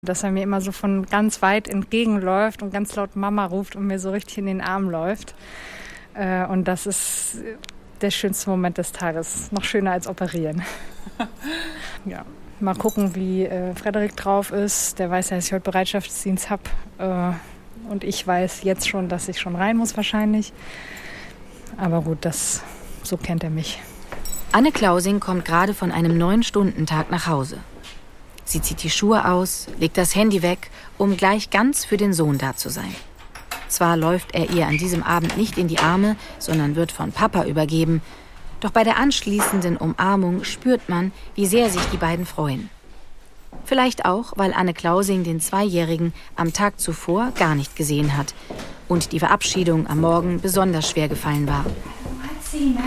Dass er mir immer so von ganz weit entgegenläuft und ganz laut Mama ruft und mir so richtig in den Arm läuft. Und das ist der schönste Moment des Tages. Noch schöner als operieren. Ja. Mal gucken, wie Frederik drauf ist. Der weiß ja, dass ich heute Bereitschaftsdienst habe. Und ich weiß jetzt schon, dass ich schon rein muss wahrscheinlich. Aber gut, so kennt er mich. Anne Klausing kommt gerade von einem 9-Stunden-Tag nach Hause. Sie zieht die Schuhe aus, legt das Handy weg, um gleich ganz für den Sohn da zu sein. Zwar läuft er ihr an diesem Abend nicht in die Arme, sondern wird von Papa übergeben. Doch bei der anschließenden Umarmung spürt man, wie sehr sich die beiden freuen. Vielleicht auch, weil Anne Klausing den 2-Jährigen am Tag zuvor gar nicht gesehen hat und die Verabschiedung am Morgen besonders schwer gefallen war. Martina.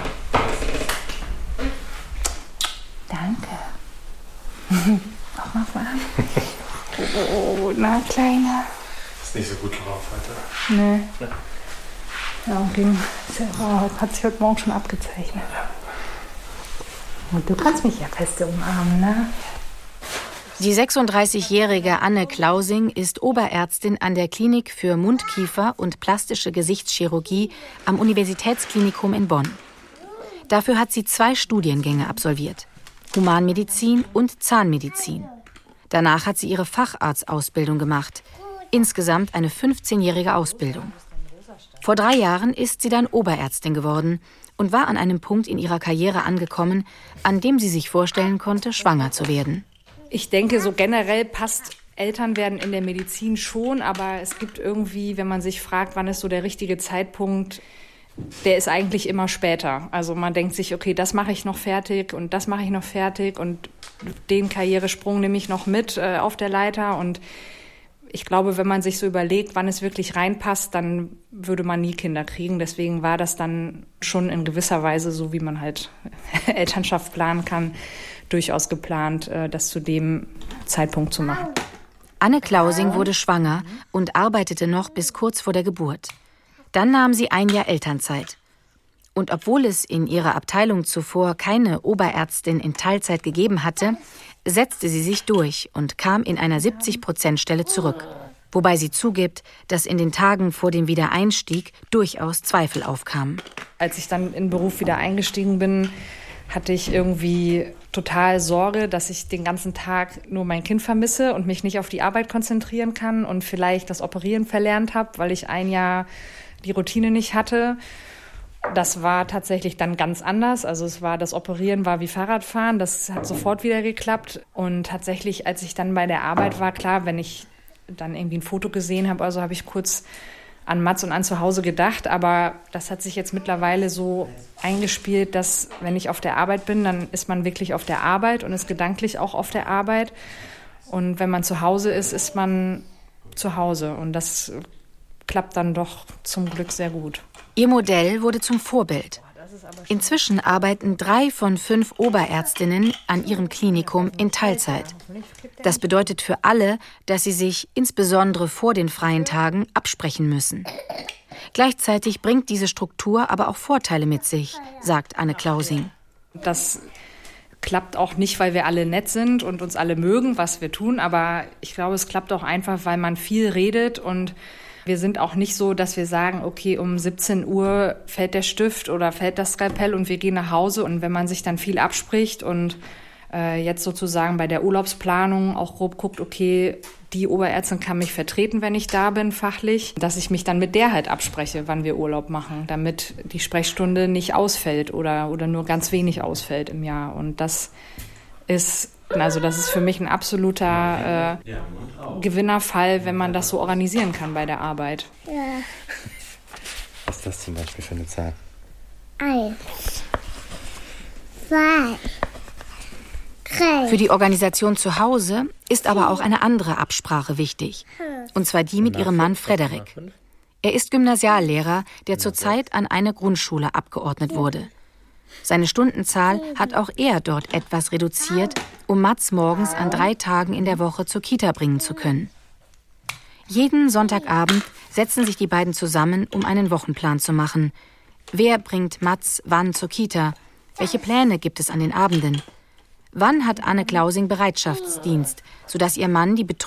Danke. Auch mal. Oh, na, Kleiner. Ist nicht so gut drauf heute. Nee. Ja, hat sich heute Morgen schon abgezeichnet. Und du kannst mich ja feste umarmen, ne? Die 36-jährige Anne Klausing ist Oberärztin an der Klinik für Mund-, Kiefer- und plastische Gesichtschirurgie am Universitätsklinikum in Bonn. Dafür hat sie 2 Studiengänge absolviert: Humanmedizin und Zahnmedizin. Danach hat sie ihre Facharztausbildung gemacht. Insgesamt eine 15-jährige Ausbildung. Vor 3 Jahren ist sie dann Oberärztin geworden und war an einem Punkt in ihrer Karriere angekommen, an dem sie sich vorstellen konnte, schwanger zu werden. Ich denke, so generell passt Elternwerden in der Medizin schon, aber es gibt irgendwie, wenn man sich fragt, wann ist so der richtige Zeitpunkt, der ist eigentlich immer später. Also man denkt sich, okay, das mache ich noch fertig und das mache ich noch fertig und den Karrieresprung nehme ich noch mit auf der Leiter. Und ich glaube, wenn man sich so überlegt, wann es wirklich reinpasst, dann würde man nie Kinder kriegen. Deswegen war das dann schon in gewisser Weise, so wie man halt Elternschaft planen kann, durchaus geplant, das zu dem Zeitpunkt zu machen. Anne Klausing wurde schwanger und arbeitete noch bis kurz vor der Geburt. Dann nahm sie 1 Jahr Elternzeit. Und obwohl es in ihrer Abteilung zuvor keine Oberärztin in Teilzeit gegeben hatte, setzte sie sich durch und kam in einer 70%-Stelle zurück. Wobei sie zugibt, dass in den Tagen vor dem Wiedereinstieg durchaus Zweifel aufkamen. Als ich dann in den Beruf wieder eingestiegen bin, hatte ich irgendwie total Sorge, dass ich den ganzen Tag nur mein Kind vermisse und mich nicht auf die Arbeit konzentrieren kann und vielleicht das Operieren verlernt habe, weil ich 1 Jahr die Routine nicht hatte. Das war tatsächlich dann ganz anders. Also das Operieren war wie Fahrradfahren, das hat sofort wieder geklappt. Und tatsächlich, als ich dann bei der Arbeit war, klar, wenn ich dann irgendwie ein Foto gesehen habe, also habe ich kurz an Mats und an zu Hause gedacht. Aber das hat sich jetzt mittlerweile so eingespielt, dass wenn ich auf der Arbeit bin, dann ist man wirklich auf der Arbeit und ist gedanklich auch auf der Arbeit. Und wenn man zu Hause ist man zu Hause. Und das klappt dann doch zum Glück sehr gut. Ihr Modell wurde zum Vorbild. Inzwischen arbeiten 3 von 5 Oberärztinnen an ihrem Klinikum in Teilzeit. Das bedeutet für alle, dass sie sich insbesondere vor den freien Tagen absprechen müssen. Gleichzeitig bringt diese Struktur aber auch Vorteile mit sich, sagt Anne Klausing. Das klappt auch nicht, weil wir alle nett sind und uns alle mögen, was wir tun. Aber ich glaube, es klappt auch einfach, weil man viel redet und wir sind auch nicht so, dass wir sagen, okay, um 17 Uhr fällt der Stift oder fällt das Skalpell und wir gehen nach Hause. Und wenn man sich dann viel abspricht und jetzt sozusagen bei der Urlaubsplanung auch grob guckt, okay, die Oberärztin kann mich vertreten, wenn ich da bin, fachlich, dass ich mich dann mit der halt abspreche, wann wir Urlaub machen, damit die Sprechstunde nicht ausfällt oder nur ganz wenig ausfällt im Jahr. Und das ist für mich ein absoluter Gewinnerfall, wenn man das so organisieren kann bei der Arbeit. Ja. Was ist das zum Beispiel für eine Zahl? 1, 2, 3. Für die Organisation zu Hause ist aber auch eine andere Absprache wichtig. Und zwar die mit ihrem Mann Frederik. Er ist Gymnasiallehrer, der zurzeit an eine Grundschule abgeordnet wurde. Seine Stundenzahl hat auch er dort etwas reduziert, um Mats morgens an 3 Tagen in der Woche zur Kita bringen zu können. Jeden Sonntagabend setzen sich die beiden zusammen, um einen Wochenplan zu machen. Wer bringt Mats wann zur Kita? Welche Pläne gibt es an den Abenden? Wann hat Anne Klausing Bereitschaftsdienst, sodass ihr Mann die Betreuung